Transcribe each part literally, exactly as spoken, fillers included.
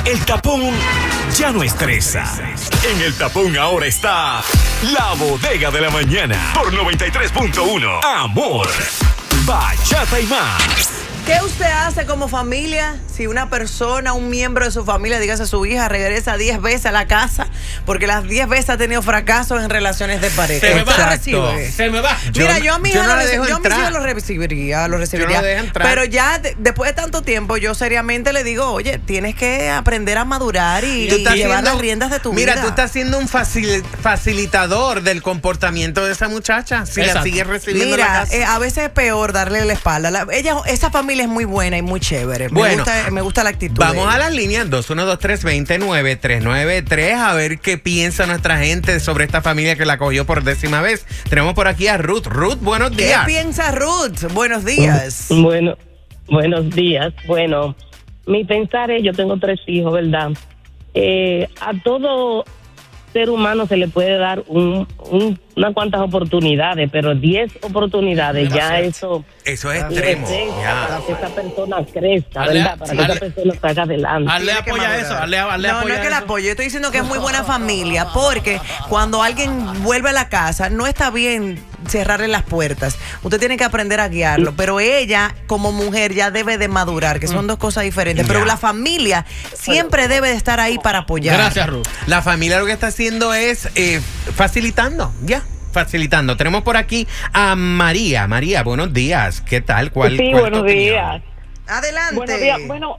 El tapón ya no estresa. En el tapón ahora está La Bodega de la Mañana por noventa y tres punto uno. Amor, bachata y más. ¿Qué usted hace como familia si una persona, un miembro de su familia, dígase su hija, regresa diez veces a la casa porque las diez veces ha tenido fracasos en relaciones de pareja? Se me va, recibe? se me va. Mira, yo a mi hija yo no lo, le dejo yo a mis entrar. hijos lo recibiría, lo recibiría. Yo no le dejo entrar. Pero ya de- después de tanto tiempo, yo seriamente le digo, oye, tienes que aprender a madurar y, Tú y estás llevar siendo- las riendas de tu mira, vida. tú estás siendo un facil- facilitador del comportamiento de esa muchacha. Si Exacto. la sigues recibiendo en la Mira, casa. eh, a veces es peor darle la espalda. La- ella, esa familia es muy buena y muy chévere. Me, Bueno, gusta, me gusta la actitud. Vamos de a ella. las líneas dos uno dos tres, dos cero nueve tres nueve tres a ver qué piensa nuestra gente sobre esta familia que la cogió por décima vez. Tenemos por aquí a Ruth. Ruth, buenos ¿Qué días. piensa Ruth? Buenos días. Bueno, buenos días. Bueno, mi pensar es, yo tengo tres hijos, ¿verdad? Eh, a todo ser humano se le puede dar un, un- unas cuantas oportunidades, pero diez oportunidades, ya Gracias. eso Eso es le extremo. resta Ya. para que esa persona crezca, Dale, ¿verdad? Para que dale. esa persona salga adelante. Hazle Tiene que apoya madurar. eso, hazle, hazle no, no apoya es que la eso. apoye, yo estoy diciendo que es muy buena familia, porque cuando alguien vuelve a la casa, no está bien cerrarle las puertas. Usted tiene que aprender a guiarlo, pero ella, como mujer, ya debe de madurar, que son dos cosas diferentes. Pero Ya. la familia siempre debe de estar ahí para apoyar. Gracias, Ruth. La familia lo que está haciendo es eh, facilitando, ya, facilitando. Tenemos por aquí a María. María, buenos días. ¿Qué tal? ¿Cuál, Sí, cuál es tu buenos opinión? días. Adelante. Buenos días. Bueno,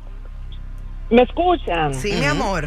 ¿me escuchan? Sí, mi amor.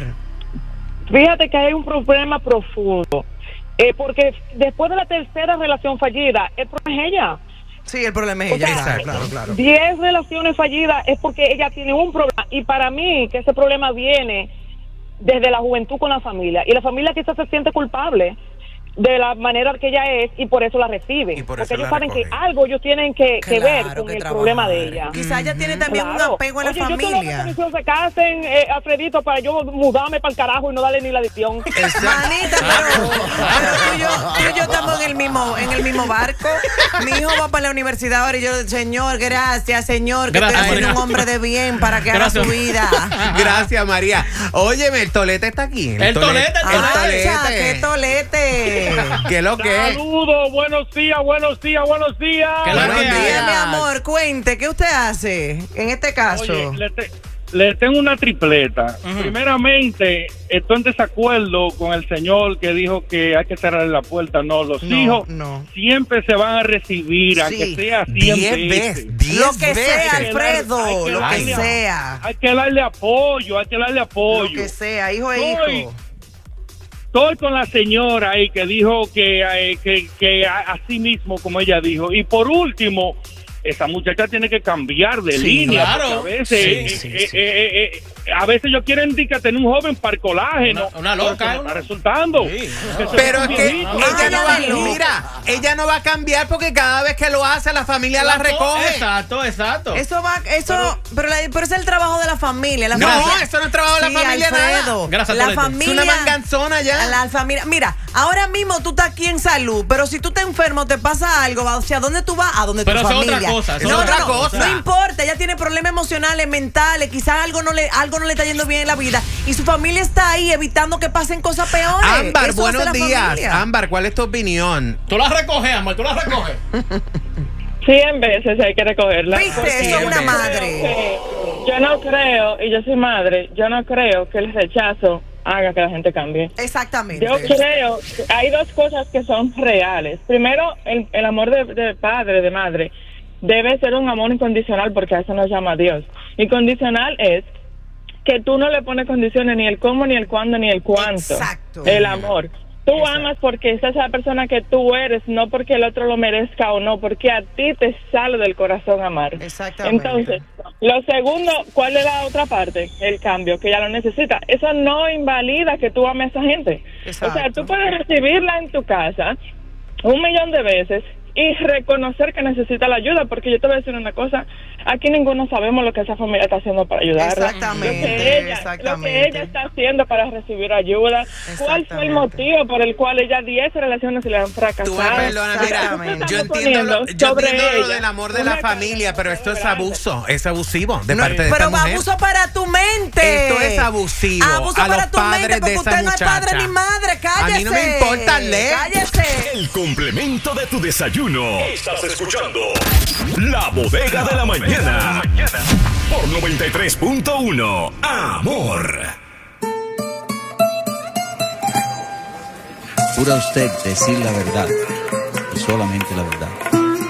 Fíjate que hay un problema profundo. Eh, porque después de la tercera relación fallida, el problema es ella. Sí, el problema es O ella. sea, Claro, claro, claro. Diez relaciones fallidas es porque ella tiene un problema. Y para mí, que ese problema viene desde la juventud con la familia. Y la familia quizás se siente culpable de la manera que ella es y por eso la recibe. Y por porque eso ellos la saben recogen. que algo ellos tienen que, que ver Claro, con que el trabajar. problema de ella. Quizá ella tiene también un Claro. apego a la Oye, yo tengo familia. que mis hijos se casen, eh, Alfredito, para yo mudarme para el carajo y no darle ni la adicción. Manita, pero, pero tú, y yo, tú y yo estamos en el mismo, en el mismo barco. Mi hijo va para la universidad ahora y yo, señor, gracias, señor, que Gracias, estoy haciendo un María. hombre de bien para que Gracias. haga su vida. Gracias, María. Óyeme, el tolete está aquí. El tolete, el tolete. ¡Acha, qué tolete! ¿Qué es lo que es? Saludos, buenos días, buenos días, buenos días. ¿Qué la Buenos que hay? días. Mi amor, cuente, ¿qué usted hace en este caso? Oye, le, te- le tengo una tripleta. Ujú. Primeramente, estoy en desacuerdo con el señor que dijo que hay que cerrar la puerta. No, los No, hijos no. siempre se van a recibir, Sí. aunque sea cien Diez veces. veces. Diez Lo que veces. sea, Hay que Alfredo, darle- lo que hay que darle- sea. Hay que darle apoyo, hay que darle Lo apoyo. que sea, hijo e Soy- hijo. Estoy con la señora ahí que dijo que, eh, que, que a- así mismo, como ella dijo. Y por último, esa muchacha tiene que cambiar de Sí, línea. claro. porque A veces, Sí, eh, sí, eh, sí. eh, eh, eh, a veces ellos quieren di que tener un joven para el colágeno. Una- una loca, pero eso no una- está resultando. Sí. Que se Pero ve es que viejito. ella no va, Ay, no. mira, ella no va a cambiar porque cada vez que lo hace la familia la recoge. Exacto, exacto. Eso va, eso, pero, la- pero ese es el trabajo de la familia. La No, familia- eso no es trabajo de la Sí, familia, Alfredo, nada. Gracias, la Tolete. Es familia. una manganzona ya. La familia. Mira, ahora mismo tú estás aquí en salud, pero si tú te enfermo, te pasa algo, va, o sea, ¿dónde tú vas? A donde Pero tu eso es familia. otra cosa, eso no, es otra no, no, cosa. no importa, ella tiene problemas emocionales, mentales, quizás algo no le, algo no le está yendo bien en la vida y su familia está ahí evitando que pasen cosas peores. Ámbar, Eso hace buenos la días. familia. Ámbar, ¿cuál es tu opinión? Tú la recoges, amor, tú la recoges. Cien veces hay que recogerla. ¿Viste? Porque Eso es Cien una veces. madre. yo no creo, y yo soy madre, yo no creo que el rechazo haga que la gente cambie. Exactamente. Yo creo que hay dos cosas que son reales. Primero, el, el amor de, de padre, de madre, debe ser un amor incondicional porque a eso nos llama Dios. Incondicional es que tú no le pones condiciones ni el cómo, ni el cuándo, ni el cuánto. Exacto. El amor. Tú amas porque esa es la persona que tú eres, no porque el otro lo merezca o no, porque a ti te sale del corazón amar. Exactamente. Entonces, lo segundo, ¿cuál es la otra parte? El cambio, que ella lo necesita. Eso no invalida que tú ames a esa gente. Exacto. O sea, tú puedes recibirla en tu casa un millón de veces y reconocer que necesita la ayuda, porque yo te voy a decir una cosa, aquí ninguno sabemos lo que esa familia está haciendo para ayudarla. Exactamente, Lo que ella, exactamente. Lo que ella está haciendo para recibir ayuda. ¿Cuál fue el Exactamente. motivo por el cual ella diez relaciones se le han fracasado? Tú me perdonas, mira, Exactamente. yo Estamos entiendo, lo, poniendo yo sobre entiendo lo ella del amor de la una carga familia, pero esto es grande. abuso, es abusivo de No, parte de pero esta mujer. abuso para tu mente. Esto es abusivo Abuso a los para tu mente, padres de porque esa usted no es muchacha. padre ni madre, cállese. A mí no me importa, lee. Cállese. El complemento de tu desayuno. Estás escuchando La Bodega de la Mañana. Por noventa y tres punto uno. Amor. Jura usted decir la verdad y solamente la verdad.